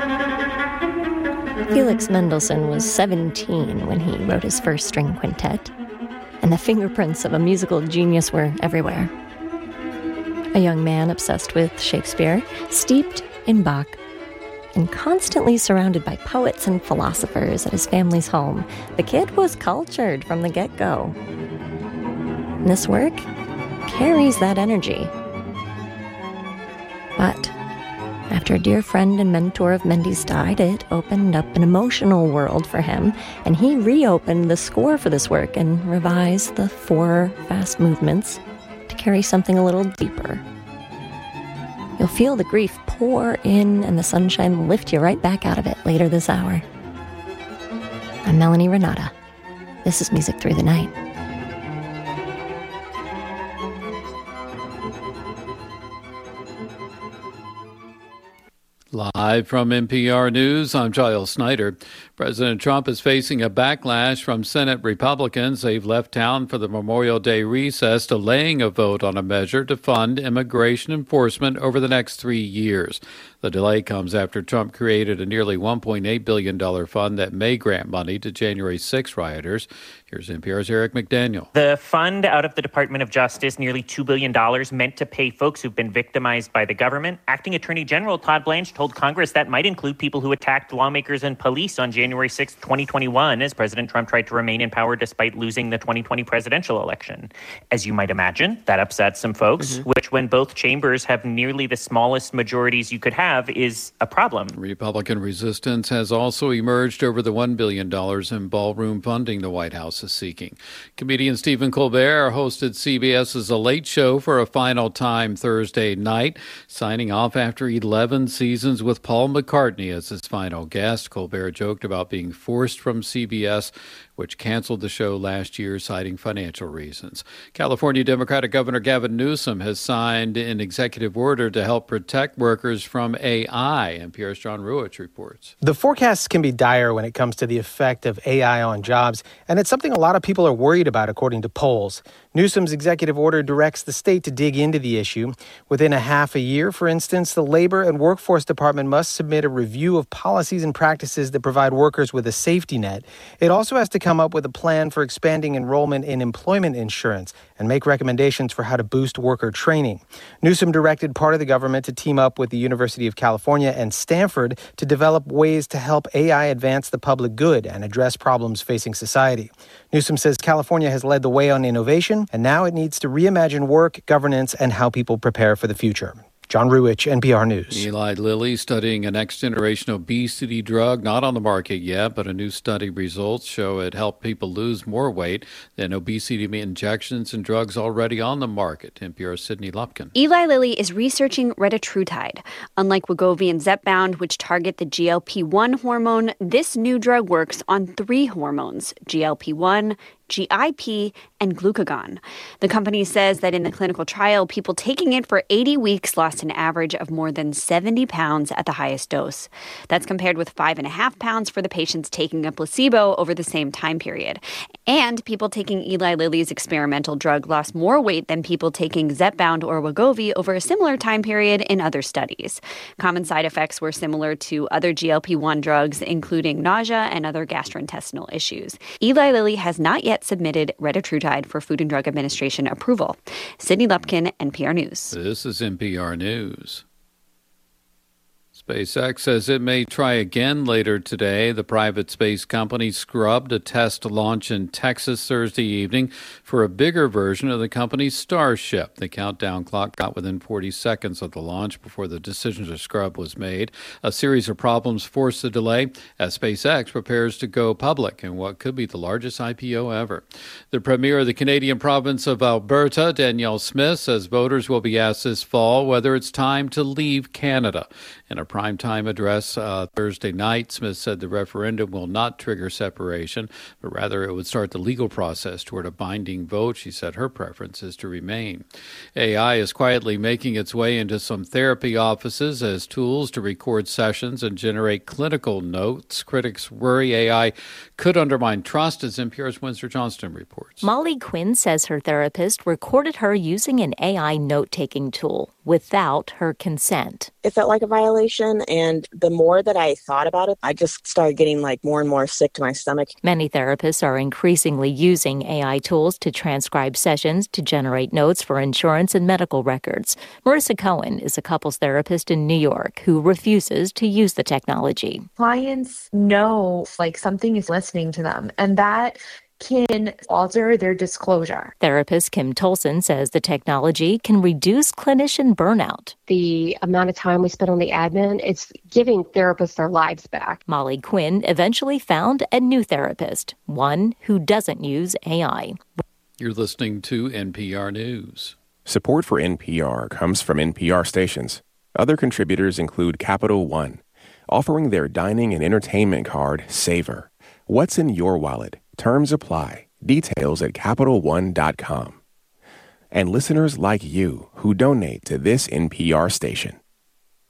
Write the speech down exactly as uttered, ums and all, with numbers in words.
Felix Mendelssohn was seventeen when he wrote his first string quintet, and the fingerprints of a musical genius were everywhere. A young man obsessed with Shakespeare, steeped in Bach, and constantly surrounded by poets and philosophers at his family's home, the kid was cultured from the get-go. And this work carries that energy. But after a dear friend and mentor of Mendy's died, it opened up an emotional world for him, and he reopened the score for this work and revised the four fast movements to carry something a little deeper. You'll feel the grief pour in and the sunshine lift you right back out of it later this hour. I'm Melanie Renata. This is Music Through the Night. Live from N P R News, I'm Giles Snyder. President Trump is facing a backlash from Senate Republicans. They've left town for the Memorial Day recess, delaying a vote on a measure to fund immigration enforcement over the next three years. The delay comes after Trump created a nearly one point eight billion dollars fund that may grant money to January sixth rioters. Here's N P R's Eric McDaniel. The fund out of the Department of Justice, nearly two billion dollars, meant to pay folks who've been victimized by the government. Acting Attorney General Todd Blanche told Congress that might include people who attacked lawmakers and police on January sixth, twenty twenty-one, as President Trump tried to remain in power despite losing the twenty twenty presidential election. As you might imagine, that upsets some folks, mm-hmm. which, when both chambers have nearly the smallest majorities you could have, is a problem. Republican resistance has also emerged over the one billion dollars in ballroom funding the White House is seeking. Comedian Stephen Colbert hosted CBS's The Late Show for a final time Thursday night, signing off after eleven seasons with Paul McCartney as his final guest. Colbert joked about being forced from C B S, which canceled the show last year, citing financial reasons. California Democratic Governor Gavin Newsom has signed an executive order to help protect workers from A I. N P R's John Ruich reports. The forecasts can be dire when it comes to the effect of A I on jobs, and it's something a lot of people are worried about, according to polls. Newsom's executive order directs the state to dig into the issue. Within a half a year, for instance, the Labor and Workforce Department must submit a review of policies and practices that provide workers with a safety net. It also has to come up with a plan for expanding enrollment in employment insurance and make recommendations for how to boost worker training. Newsom directed part of the government to team up with the University of California and Stanford to develop ways to help A I advance the public good and address problems facing society. Newsom says California has led the way on innovation, and now it needs to reimagine work, governance, and how people prepare for the future. John Ruich, N P R News. Eli Lilly studying a next-generation obesity drug, not on the market yet, but a new study results show it helped people lose more weight than obesity injections and drugs already on the market. N P R's Sydney Lupkin. Eli Lilly is researching retatrutide. Unlike Wegovy and Zepbound, which target the G L P one hormone, this new drug works on three hormones, G L P one, G I P, and glucagon. The company says that in the clinical trial, people taking it for eighty weeks lost an average of more than seventy pounds at the highest dose. That's compared with five and a half pounds for the patients taking a placebo over the same time period. And people taking Eli Lilly's experimental drug lost more weight than people taking Zepbound or Wegovy over a similar time period in other studies. Common side effects were similar to other G L P one drugs, including nausea and other gastrointestinal issues. Eli Lilly has not yet submitted retatrutide for Food and Drug Administration approval. Sydney Lupkin, N P R News. This is N P R News. SpaceX says it may try again later today. The private space company scrubbed a test launch in Texas Thursday evening for a bigger version of the company's Starship. The countdown clock got within forty seconds of the launch before the decision to scrub was made. A series of problems forced the delay as SpaceX prepares to go public in what could be the largest I P O ever. The premier of the Canadian province of Alberta, Danielle Smith, says voters will be asked this fall whether it's time to leave Canada. In a primetime address uh, Thursday night, Smith said the referendum will not trigger separation, but rather it would start the legal process toward a binding vote. She said her preference is to remain. A I is quietly making its way into some therapy offices as tools to record sessions and generate clinical notes. Critics worry A I could undermine trust, as N P R's Winsor Johnston reports. Molly Quinn says her therapist recorded her using an A I note-taking tool without her consent. It felt like a violation session. And the more that I thought about it, I just started getting like more and more sick to my stomach. Many therapists are increasingly using A I tools to transcribe sessions, to generate notes for insurance and medical records. Marissa Cohen is a couples therapist in New York who refuses to use the technology. Clients know like something is listening to them, and that can alter their disclosure. Therapist Kim Tolson says the technology can reduce clinician burnout. The amount of time we spend on the admin, it's giving therapists their lives back. Molly Quinn eventually found a new therapist, one who doesn't use A I. You're listening to N P R News. Support for N P R comes from N P R stations. Other contributors include Capital One, offering their dining and entertainment card, Savor. What's in your wallet? Terms apply. Details at Capital One dot com. And listeners like you who donate to this N P R station.